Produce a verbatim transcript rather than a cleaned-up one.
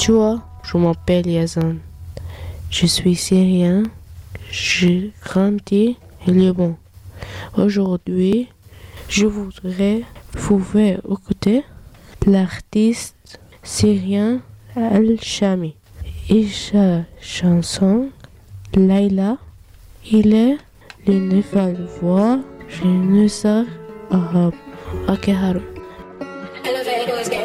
Tu vois, je m'appelle Yazan. Je suis syrien. J'ai grandi au Liban. Aujourd'hui, je voudrais vous faire écouter l'artiste syrien Al-Shami et sa chanson Laila. Il est le nouvelle voix. Je ne sais pas. Ok, Haroun.